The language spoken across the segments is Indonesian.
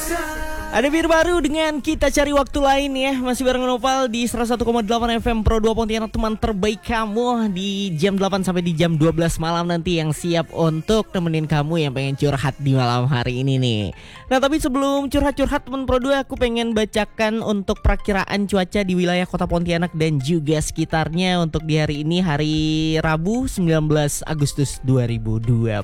Ada bir baru dengan Kita Cari Waktu Lain ya. Masih bareng Nopal di 101,8 FM Pro 2 Pontianak, teman terbaik kamu di jam 8 sampai di jam 12 malam nanti, yang siap untuk nemenin kamu yang pengen curhat di malam hari ini nih. Nah, tapi sebelum curhat-curhat teman Pro 2, aku pengen bacakan untuk perakiraan cuaca di wilayah Kota Pontianak dan juga sekitarnya untuk di hari ini, hari Rabu 19 Agustus 2026.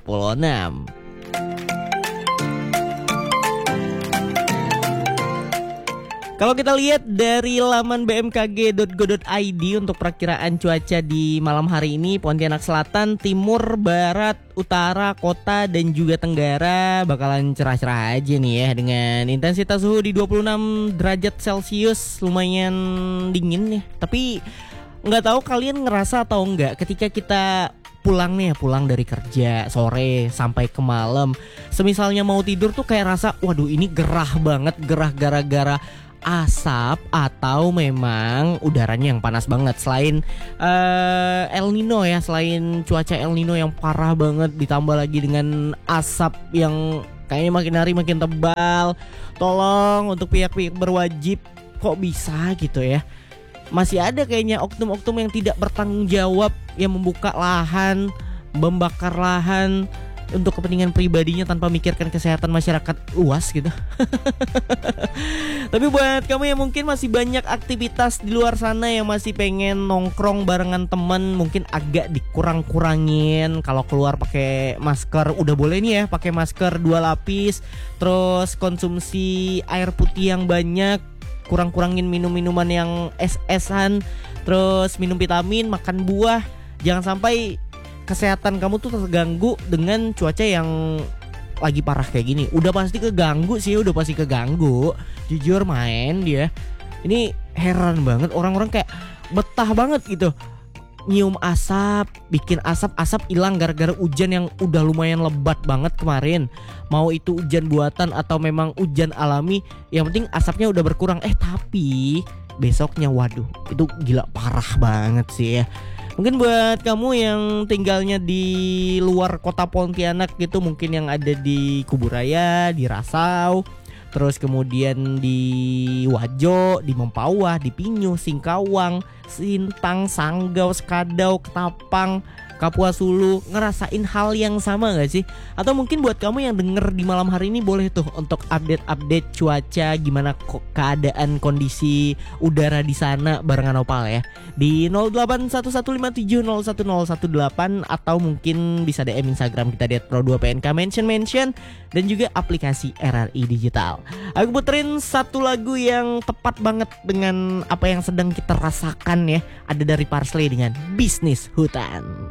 Kalau kita lihat dari laman bmkg.go.id untuk perakiraan cuaca di malam hari ini, Pontianak Selatan, Timur, Barat, Utara, Kota, dan juga Tenggara bakalan cerah-cerah aja nih ya, dengan intensitas suhu di 26 derajat Celcius, lumayan dingin ya. Tapi nggak tahu kalian ngerasa atau enggak ketika kita pulang dari kerja sore sampai ke malam, semisalnya mau tidur tuh kayak rasa waduh ini gerah banget, gerah gara-gara asap atau memang udaranya yang panas banget. Selain El Nino ya, selain cuaca El Nino yang parah banget, ditambah lagi dengan asap yang kayaknya makin hari makin tebal. Tolong untuk pihak-pihak berwajib, kok bisa gitu ya, masih ada kayaknya oknum-oknum yang tidak bertanggung jawab, yang membuka lahan, membakar lahan untuk kepentingan pribadinya tanpa memikirkan kesehatan masyarakat luas gitu. Tapi buat kamu yang mungkin masih banyak aktivitas di luar sana, yang masih pengen nongkrong barengan temen, mungkin agak dikurang-kurangin. Kalau keluar pakai masker, udah boleh nih ya pakai masker 2 lapis. Terus konsumsi air putih yang banyak, kurang-kurangin minum-minuman yang es-esan. Terus minum vitamin, makan buah. Jangan sampai kesehatan kamu tuh terganggu dengan cuaca yang lagi parah kayak gini. Udah pasti keganggu sih, jujur main dia. Ini heran banget, orang-orang kayak betah banget gitu nyium asap, bikin asap hilang gara-gara hujan yang udah lumayan lebat banget kemarin. Mau itu hujan buatan atau memang hujan alami, yang penting asapnya udah berkurang. Tapi besoknya waduh, itu gila parah banget sih ya. Mungkin buat kamu yang tinggalnya di luar kota Pontianak gitu, mungkin yang ada di Kuburaya, di Rasau, terus kemudian di Wajo, di Mempawah, di Pinyu, Singkawang, Sintang, Sanggau, Sekadau, Ketapang, Kapuas Hulu, ngerasain hal yang sama gak sih? Atau mungkin buat kamu yang denger di malam hari ini, boleh tuh untuk update cuaca, gimana keadaan kondisi udara di sana barengan Opal ya, di 081157010118, atau mungkin bisa DM Instagram kita di @pro2pnk mention dan juga aplikasi RRI Digital. Aku puterin satu lagu yang tepat banget dengan apa yang sedang kita rasakan ya. Ada dari Parsley dengan Bisnis Hutan.